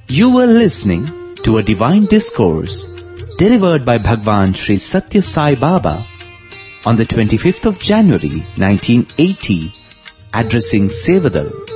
You were listening to a divine discourse delivered by Bhagwan Sri Satya Sai Baba on the 25th of January 1980, addressing Sevadal.